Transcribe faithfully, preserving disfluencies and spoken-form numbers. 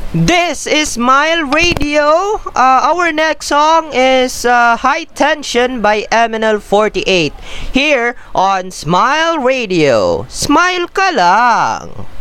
This is Smile Radio. Uh, our next song is uh, High Tension by M N L forty-eight here on Smile Radio. Smile ka lang!